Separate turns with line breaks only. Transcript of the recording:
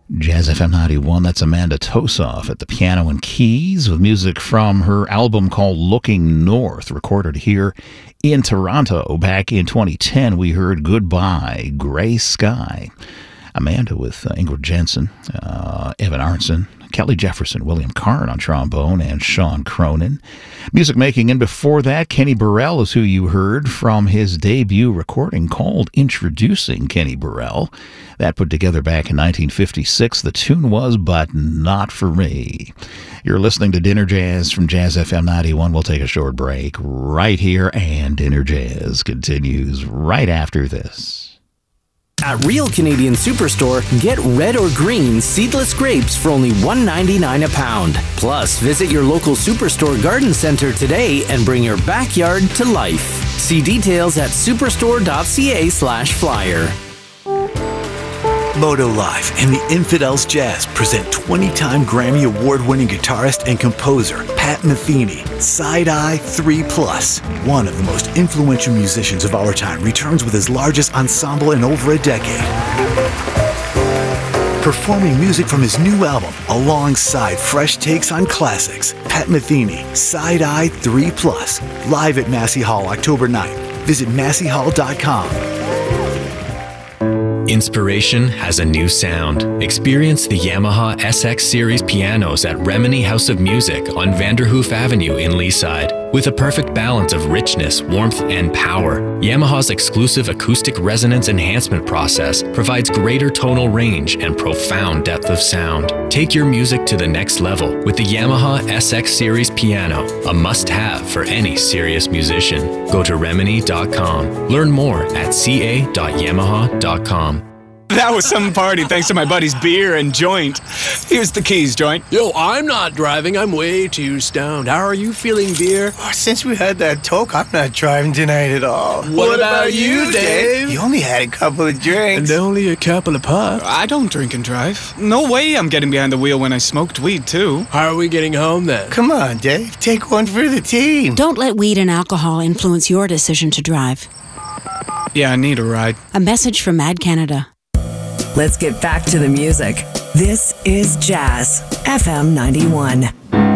Jazz FM 91, that's Amanda Tosoff at the piano and keys with music from her album called Looking North, recorded here in Toronto. Back in 2010, we heard Goodbye, Gray Sky. Amanda with Ingrid Jensen, Evan Arnson, Kelly Jefferson, William Carn on trombone, and Sean Cronin. Music making, and before that, Kenny Burrell is who you heard from his debut recording called Introducing Kenny Burrell. That put together back in 1956. The tune was But Not For Me. You're listening to Dinner Jazz from Jazz FM 91. We'll take a short break right here, and Dinner Jazz continues right after this.
At Real Canadian Superstore, get red or green seedless grapes for only $1.99 a pound. Plus, visit your local Superstore garden center today and bring your backyard to life. See details at superstore.ca/flyer.
Moto Live and the Infidels Jazz present 20-time Grammy Award-winning guitarist and composer Pat Metheny. Side Eye 3+. One of the most influential musicians of our time returns with his largest ensemble in over a decade. Performing music from his new album alongside fresh takes on classics. Pat Metheny, Side Eye 3+. Live at Massey Hall October 9th. Visit masseyhall.com.
Inspiration has a new sound. Experience the Yamaha SX Series pianos at Remini House of Music on Vanderhoof Avenue in Leaside. With a perfect balance of richness, warmth, and power, Yamaha's exclusive acoustic resonance enhancement process provides greater tonal range and profound depth of sound. Take your music to the next level with the Yamaha SX Series piano, a must-have for any serious musician. Go to Remini.com. Learn more at ca.yamaha.com.
That was some party thanks to my buddy's beer and joint. Here's the keys, joint.
Yo, I'm not driving. I'm way too stoned. How are you feeling, beer?
Oh, since we had that talk, I'm not driving tonight at all.
What about you, Dave?
You only had a couple of drinks.
And only a couple of puffs.
I don't drink and drive. No way I'm getting behind the wheel when I smoked weed, too.
How are we getting home, then?
Come on, Dave. Take one for the team.
Don't let weed and alcohol influence your decision to drive.
Yeah, I need a ride.
A message from Mad Canada.
Let's get back to the music. This is Jazz FM 91.